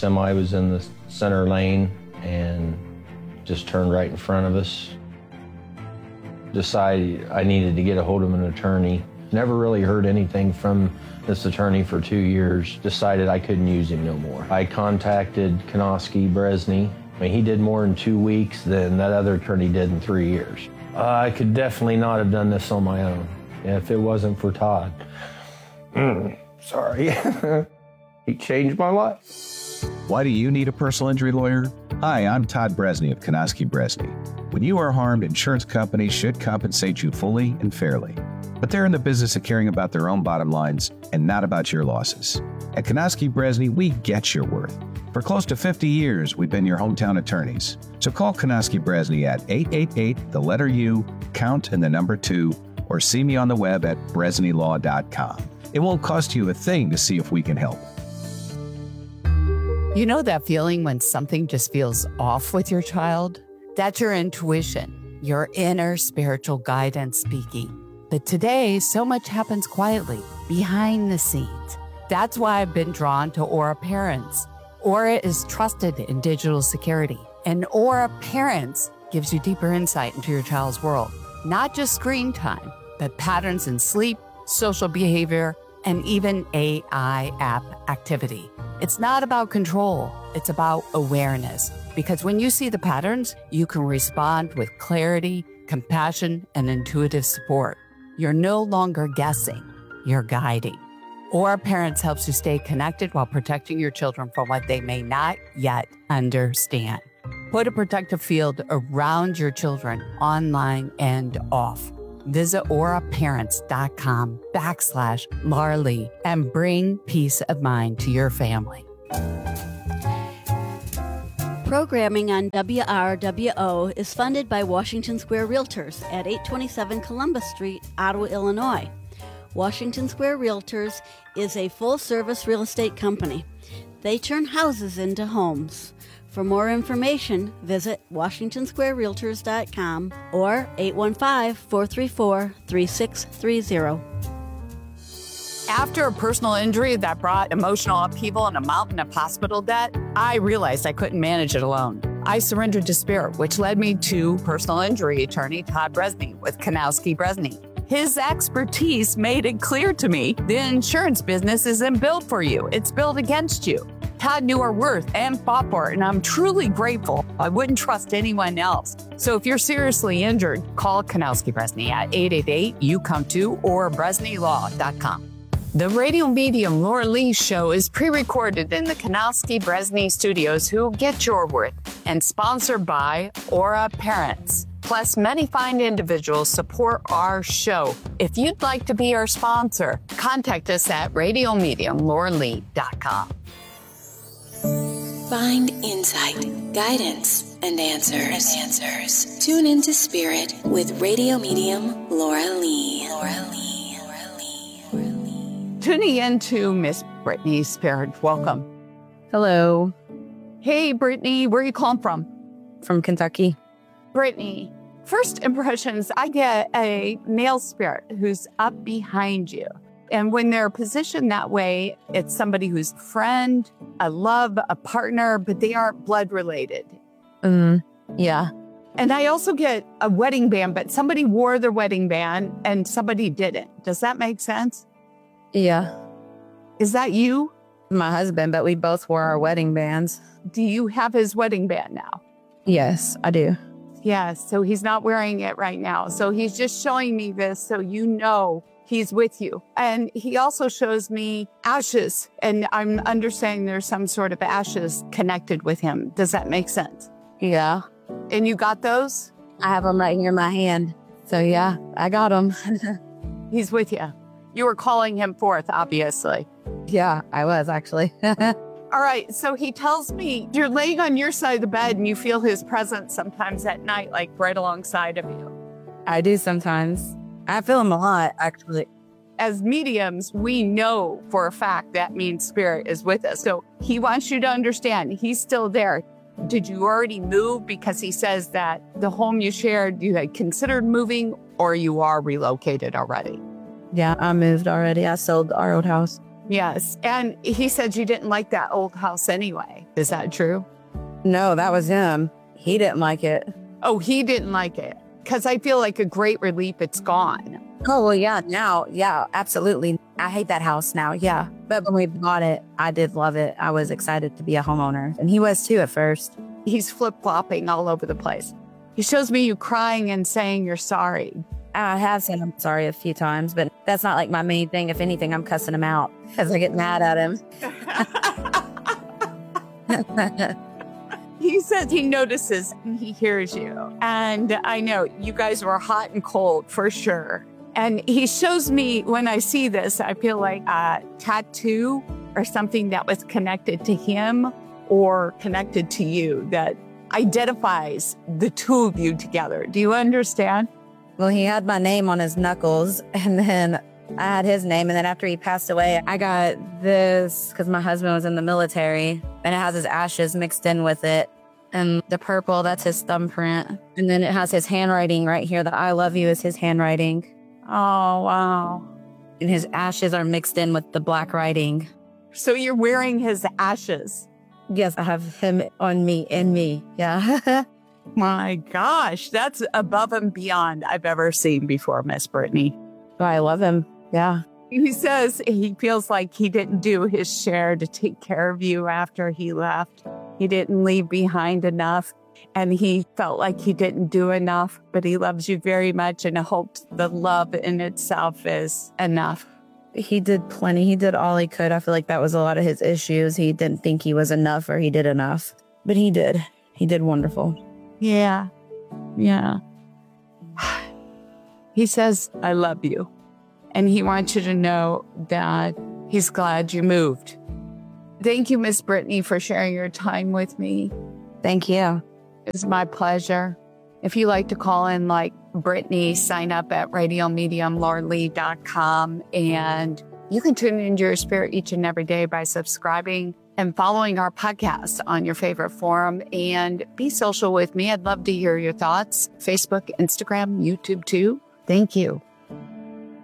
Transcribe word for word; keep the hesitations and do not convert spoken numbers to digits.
Semi was in the center lane and just turned right in front of us. Decided I needed to get a hold of an attorney. Never really heard anything from this attorney for two years. Decided I couldn't use him no more. I contacted Konoski Bresney. I mean, he did more in two weeks than that other attorney did in three years. Uh, I could definitely not have done this on my own if it wasn't for Todd. Mm, sorry. He changed my life. Why do you need a personal injury lawyer? Hi, I'm Todd Bresney of Konoski Bresney. When you are harmed, insurance companies should compensate you fully and fairly. But they're in the business of caring about their own bottom lines and not about your losses. At Konoski Bresney, we get your worth. For close to fifty years, we've been your hometown attorneys. So call Konoski Bresney at eight eight eight, the letter U, count and the number two, or see me on the web at bresney law dot com. It won't cost you a thing to see if we can help. You know that feeling when something just feels off with your child? That's your intuition, your inner spiritual guidance speaking. But today, so much happens quietly, behind the scenes. That's why I've been drawn to Aura Parents. Aura is trusted in digital security, and Aura Parents gives you deeper insight into your child's world. Not just screen time, but patterns in sleep, social behavior, and even A I app activity. It's not about control, it's about awareness. Because when you see the patterns, you can respond with clarity, compassion, and intuitive support. You're no longer guessing, you're guiding. Aura Parents helps you stay connected while protecting your children from what they may not yet understand. Put a protective field around your children, online and off. Visit auraparents.com backslash Laura Lee and bring peace of mind to your family. Programming on W R W O is funded by Washington Square Realtors at eight twenty-seven Columbus Street, Ottawa, Illinois. Washington Square Realtors is a full-service real estate company. They turn houses into homes. For more information, visit washington square realtors dot com or eight one five, four three four, three six three zero. After a personal injury that brought emotional upheaval and a mountain of hospital debt, I realized I couldn't manage it alone. I surrendered to spirit, which led me to personal injury attorney Todd Bresney with Konoski Bresney. His expertise made it clear to me the insurance business isn't built for you, it's built against you. Todd knew our worth and fought for it, and I'm truly grateful. I wouldn't trust anyone else. So if you're seriously injured, call Konoski Bresney at eight eight eight, you come to or bresney law dot com. The radio medium Laura Lee show is pre-recorded in the Konoski Bresney studios who get your worth and sponsored by Aura Parents. Plus, many fine individuals support our show. If you'd like to be our sponsor, contact us at radio medium laura lee dot com. Find insight, guidance, and answers. answers. Tune into Spirit with radio medium Laura Lee. Laura Lee. Laura Lee. Laura Lee. Tuning into Miss Brittany Spirit. Welcome. Hello. Hey, Brittany, where are you calling from? From Kentucky. Brittany, first impressions, I get a male spirit who's up behind you. And when they're positioned that way, it's somebody who's a friend, a love, a partner, but they aren't blood related. Mm, yeah. And I also get a wedding band, but somebody wore their wedding band and somebody didn't. Does that make sense? Yeah. Is that you? My husband, but we both wore our wedding bands. Do you have his wedding band now? Yes, I do. Yes, so he's not wearing it right now. So he's just showing me this so you know he's with you. And he also shows me ashes, and I'm understanding there's some sort of ashes connected with him. Does that make sense? Yeah. And you got those? I have them right here in my hand. So yeah, I got them. He's with you. You were calling him forth, obviously. Yeah, I was actually. All right, so he tells me you're laying on your side of the bed and you feel his presence sometimes at night, like right alongside of you. I do sometimes. I feel him a lot, actually. As mediums, we know for a fact that means spirit is with us. So he wants you to understand he's still there. Did you already move? Because he says that the home you shared, you had considered moving, or you are relocated already. Yeah, I moved already. I sold our old house. Yes. And he said you didn't like that old house anyway. Is that true? No, that was him. He didn't like it. Oh, he didn't like it. Because I feel like a great relief it's gone. Oh, well, yeah, now, yeah, absolutely. I hate that house now, yeah. But when we bought it, I did love it. I was excited to be a homeowner. And he was too at first. He's flip-flopping all over the place. He shows me you crying and saying you're sorry. I have said I'm sorry a few times, but that's not like my main thing. If anything, I'm cussing him out because I get mad at him. He says he notices and he hears you. And I know you guys were hot and cold for sure. And he shows me, when I see this, I feel like a tattoo or something that was connected to him or connected to you that identifies the two of you together. Do you understand? Well, he had my name on his knuckles, and then I had his name. And then after he passed away, I got this because my husband was in the military, and it has his ashes mixed in with it. And the purple, that's his thumbprint. And then it has his handwriting right here. The I love you is his handwriting. Oh, wow. And his ashes are mixed in with the black writing. So you're wearing his ashes. Yes, I have him on me, in me. Yeah. My gosh, that's above and beyond I've ever seen before, Miss Brittany. I love him. Yeah. He says he feels like he didn't do his share to take care of you after he left. He didn't leave behind enough, and he felt like he didn't do enough, but he loves you very much and hopes the love in itself is enough. He did plenty. He did all he could. I feel like that was a lot of his issues. He didn't think he was enough or he did enough, but he did. He did wonderful. Yeah. Yeah. He says, I love you. And he wants you to know that he's glad you moved. Thank you, Miss Brittany, for sharing your time with me. Thank you. It's my pleasure. If you like to call in like Brittany, sign up at radio medium laura lee dot com. And you can tune into your spirit each and every day by subscribing and following our podcast on your favorite forum. And be social with me. I'd love to hear your thoughts. Facebook, Instagram, YouTube too. Thank you.